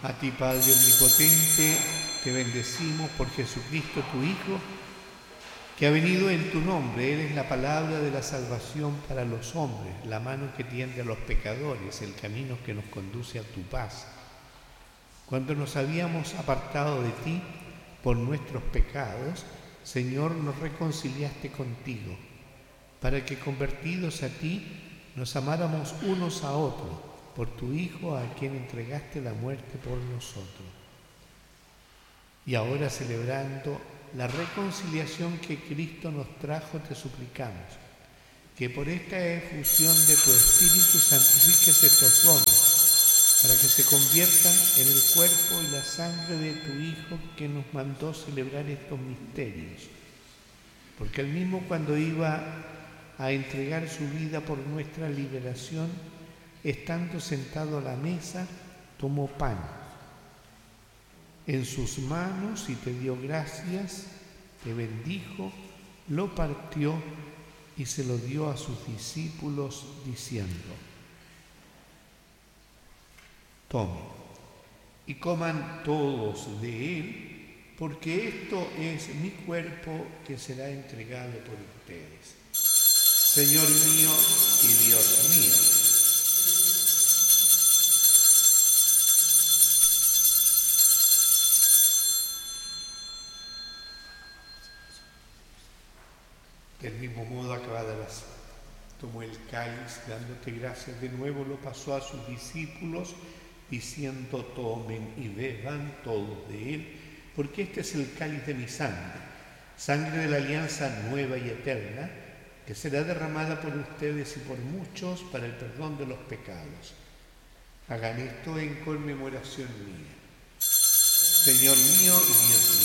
A ti, Padre Omnipotente, te bendecimos por Jesucristo, tu Hijo, que ha venido en tu nombre. Él es la palabra de la salvación para los hombres, la mano que tiende a los pecadores, el camino que nos conduce a tu paz. Cuando nos habíamos apartado de ti por nuestros pecados, Señor, nos reconciliaste contigo, para que convertidos a ti nos amáramos unos a otros, por tu Hijo, a quien entregaste la muerte por nosotros. Y ahora, celebrando la reconciliación que Cristo nos trajo, te suplicamos que por esta efusión de tu Espíritu santifiques estos dones, para que se conviertan en el cuerpo y la sangre de tu Hijo, que nos mandó celebrar estos misterios. Porque él mismo, cuando iba a entregar su vida por nuestra liberación, estando sentado a la mesa, tomó pan en sus manos y te dio gracias, te bendijo, lo partió y se lo dio a sus discípulos diciendo: tomen y coman todos de él, porque esto es mi cuerpo que será entregado por ustedes. Señor mío y Dios mío. Del mismo modo, acabada la cena, tomó el cáliz, dándote gracias de nuevo, lo pasó a sus discípulos, diciendo: tomen y beban todos de él, porque este es el cáliz de mi sangre, sangre de la alianza nueva y eterna, que será derramada por ustedes y por muchos para el perdón de los pecados. Hagan esto en conmemoración mía. Señor mío y Dios mío.